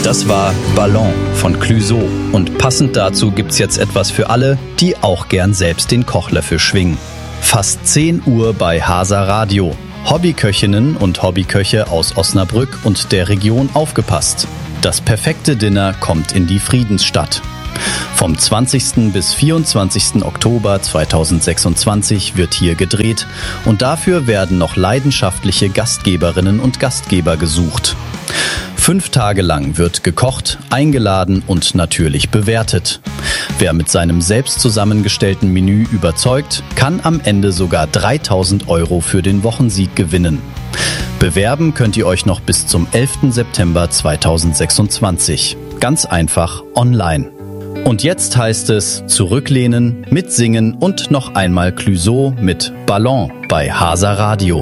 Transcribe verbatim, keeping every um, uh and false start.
Das war Ballon von Clouseau. Und passend dazu gibt's jetzt etwas für alle, die auch gern selbst den Kochlöffel schwingen. Fast zehn Uhr bei Hasa Radio. Hobbyköchinnen und Hobbyköche aus Osnabrück und der Region aufgepasst. Das perfekte Dinner kommt in die Friedensstadt. Vom zwanzigsten bis vierundzwanzigsten Oktober zweitausendsechsundzwanzig wird hier gedreht und dafür werden noch leidenschaftliche Gastgeberinnen und Gastgeber gesucht. Fünf Tage lang wird gekocht, eingeladen und natürlich bewertet. Wer mit seinem selbst zusammengestellten Menü überzeugt, kann am Ende sogar dreitausend Euro für den Wochensieg gewinnen. Bewerben könnt ihr euch noch bis zum elften September zweitausendsechsundzwanzig. Ganz einfach online. Und jetzt heißt es zurücklehnen, mitsingen und noch einmal Clouseau mit Ballon bei Hasa Radio.